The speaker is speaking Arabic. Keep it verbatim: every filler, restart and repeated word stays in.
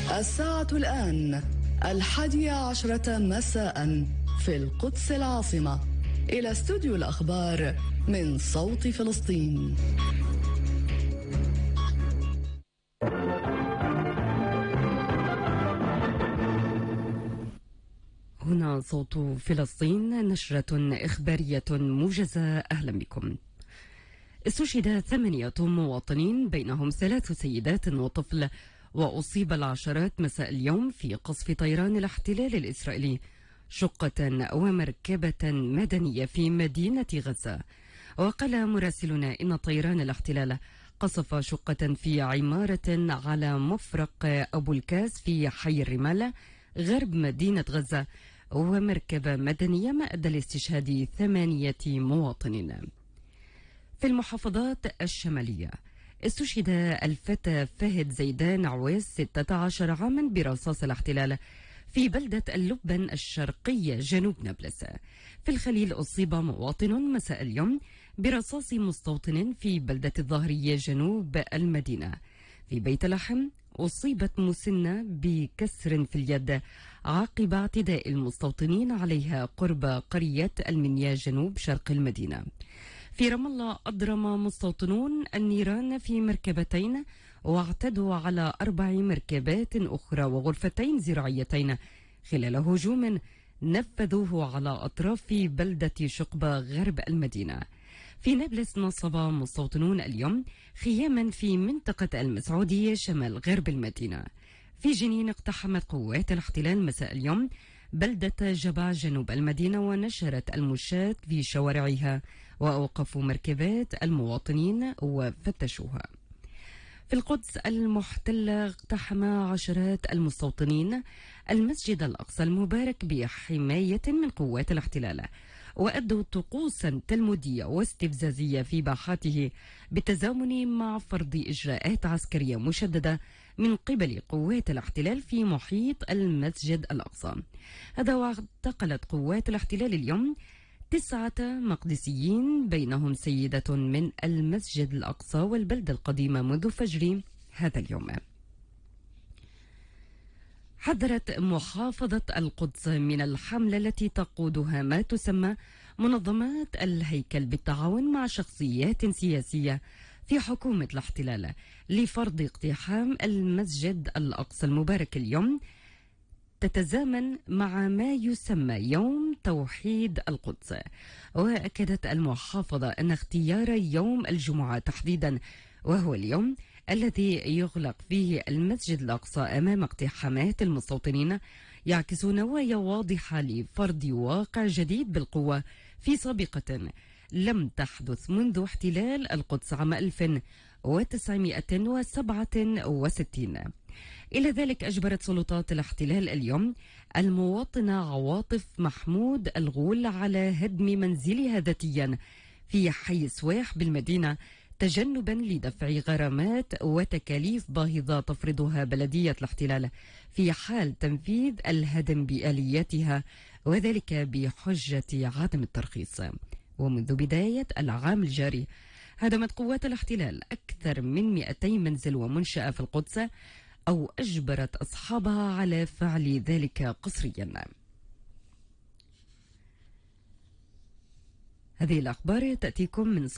الساعة الآن الحادية عشرة مساء في القدس العاصمة. إلى استوديو الأخبار من صوت فلسطين. هنا صوت فلسطين، نشرة إخبارية موجزة. أهلا بكم. استشهد ثمانية مواطنين بينهم ثلاث سيدات وطفل، وأصيب العشرات مساء اليوم في قصف طيران الاحتلال الإسرائيلي شقة ومركبة مدنية في مدينة غزة. وقال مراسلنا إن طيران الاحتلال قصف شقة في عمارة على مفرق أبو الكاس في حي الرمال غرب مدينة غزة، ومركبة مدنية ما أدى لاستشهاد ثمانية مواطنين. في المحافظات الشمالية استشهد الفتى فهد زيدان عويس ستة عشر عاما برصاص الاحتلال في بلدة اللبن الشرقية جنوب نابلس. في الخليل أصيب مواطن مساء اليوم برصاص مستوطن في بلدة الظاهرية جنوب المدينة. في بيت لحم أصيبت مسنة بكسر في اليد عقب اعتداء المستوطنين عليها قرب قرية المنيا جنوب شرق المدينة. في رام الله أضرم مستوطنون النيران في مركبتين واعتدوا على أربع مركبات أخرى وغرفتين زراعيتين خلال هجوم نفذوه على أطراف بلدة شقبة غرب المدينة. في نابلس نصب مستوطنون اليوم خياما في منطقة المسعودية شمال غرب المدينة. في جنين اقتحمت قوات الاحتلال مساء اليوم بلدة جبع جنوب المدينة ونشرت المشاة في شوارعها وأوقفوا مركبات المواطنين وفتشوها. في القدس المحتلة اقتحم عشرات المستوطنين المسجد الأقصى المبارك بحماية من قوات الاحتلال، وأدوا طقوسا تلمودية واستفزازية في باحاته بالتزامن مع فرض إجراءات عسكرية مشددة من قبل قوات الاحتلال في محيط المسجد الأقصى. هذا واعتقلت قوات الاحتلال اليوم تسعة مقدسيين بينهم سيدة من المسجد الأقصى والبلدة القديمة منذ فجر هذا اليوم. حذرت محافظة القدس من الحملة التي تقودها ما تسمى منظمات الهيكل بالتعاون مع شخصيات سياسية في حكومة الاحتلال لفرض اقتحام المسجد الأقصى المبارك اليوم، تتزامن مع ما يسمى يوم توحيد القدس. وأكدت المحافظة أن اختيار يوم الجمعة تحديدا، وهو اليوم الذي يغلق فيه المسجد الأقصى أمام اقتحامات المستوطنين، يعكس نوايا واضحة لفرض واقع جديد بالقوة في سابقة لم تحدث منذ احتلال القدس عام ألف وتسعمائة وسبعة وستين. إلى ذلك أجبرت سلطات الاحتلال اليوم المواطنة عواطف محمود الغول على هدم منزلها ذاتيا في حي سواح بالمدينة، تجنبا لدفع غرامات وتكاليف باهظة تفرضها بلدية الاحتلال في حال تنفيذ الهدم بآلياتها، وذلك بحجة عدم الترخيص. ومنذ بداية العام الجاري هدمت قوات الاحتلال أكثر من مئتي منزل ومنشأة في القدس، أو أجبرت أصحابها على فعل ذلك قسريا. هذه الأخبار تأتيكم من